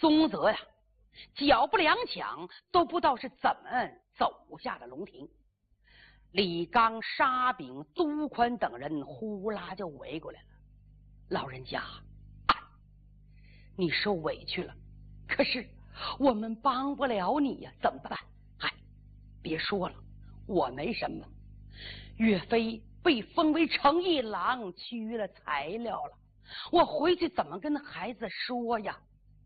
宗泽呀，脚步踉跄，都不知道是怎么走下的龙庭。李刚、沙炳、朱宽等人呼啦就围过来了。老人家，你受委屈了，可是我们帮不了你呀，怎么办？别说了，我没什么。岳飞被封为诚义郎，屈了材料了，我回去怎么跟孩子说呀？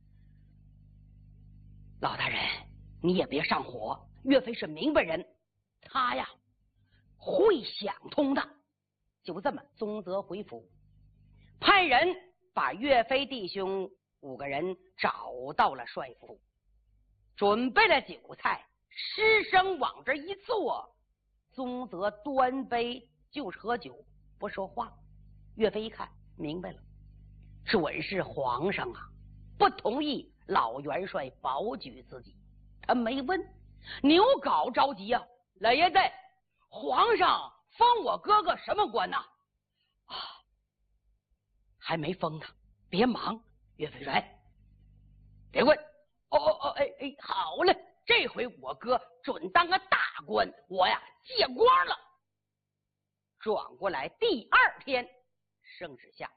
老大人，你也别上火，岳飞是明白人，他呀会想通的。就这么，宗泽回府，派人把岳飞弟兄5个人找到了帅府，准备了酒菜，师生往这一坐，宗泽端杯就是喝酒，不说话。岳飞一看明白了，准是皇上啊不同意老元帅保举自己。他没问，牛皋着急啊，老爷子，皇上封我哥哥什么官呢？还没封呢，别忙。岳飞说：“别问。好嘞，这回我哥准当个大官，我呀借光了。”转过来第2天，圣旨下，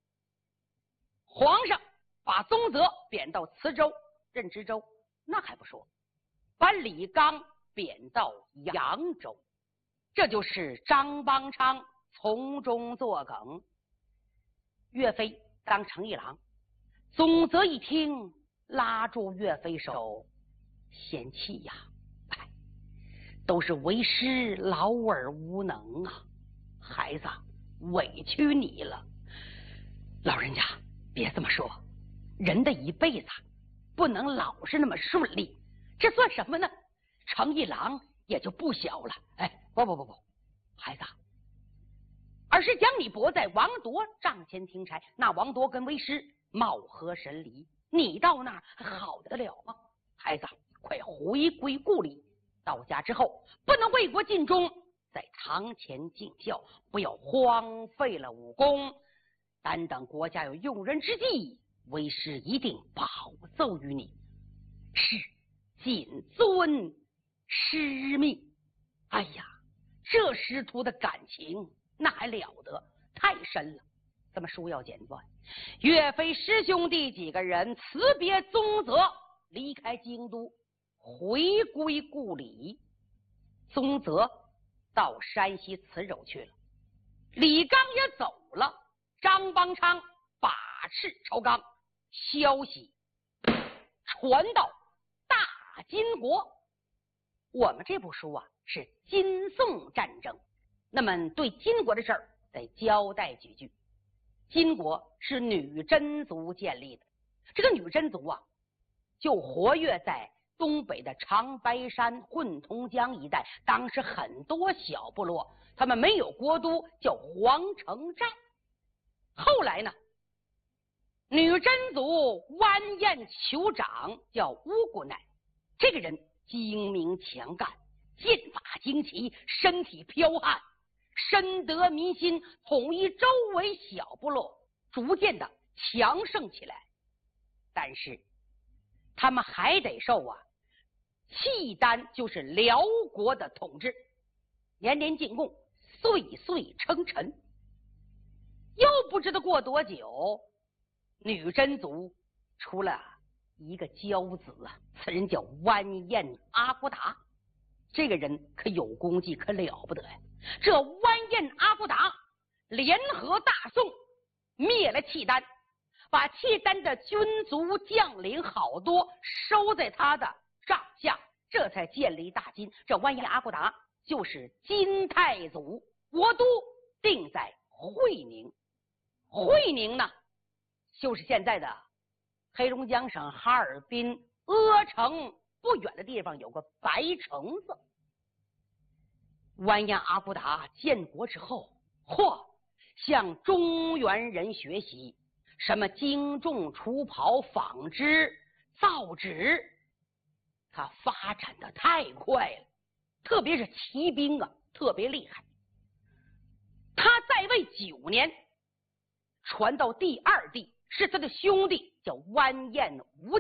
皇上把宗泽贬到磁州任知州，那还不说，把李纲贬到扬州，这就是张邦昌从中作梗。岳飞当诚义郎，宗泽一听，拉住岳飞手，嫌弃呀，都是为师老而无能啊，孩子委屈你了。老人家别这么说，人的一辈子不能老是那么顺利，这算什么呢？诚义郎也就不小了。不，孩子，而是将你驳在王铎帐前听差，那王铎跟为师貌合神离，你到那儿好得了吗？孩子，快回归故里，到家之后不能为国尽忠，在堂前尽孝，不要荒废了武功。但等国家有用人之际，为师一定保奏于你，是谨遵师命。这师徒的感情那还了得，太深了。咱们书要简短，岳飞师兄弟几个人辞别宗泽，离开京都，回归故里。宗泽到山西磁州去了，李纲也走了，张邦昌把持朝纲，消息传到大金国。我们这部书啊是金宋战争，那么对金国的事儿得交代几句。金国是女真族建立的，这个女真族啊就活跃在东北的长白山、混同江一带，当时很多小部落，他们没有国都，叫皇城寨。后来呢，女真族完颜酋长叫乌古乃，这个人精明强干，剑法精奇，身体剽悍，深得民心，统一周围小部落，逐渐的强盛起来。但是他们还得受契丹，就是辽国的统治，年年进贡，岁岁称臣。又不知道过多久，女真族出了一个骄子啊，此人叫完颜阿骨达。这个人可有功绩，可了不得呀！这完颜阿骨达联合大宋，灭了契丹，把契丹的军族将领好多收在他的帐下，这才建立大金。这完颜阿骨达就是金太祖，国都定在会宁。会宁呢，就是现在的黑龙江省哈尔滨阿城不远的地方有个白城子。完颜阿骨达建国之后，向中原人学习，什么精重除袍、纺织、造纸，他发展的太快了，特别是骑兵特别厉害。他在位9年，传到第2帝，是他的兄弟叫完颜吴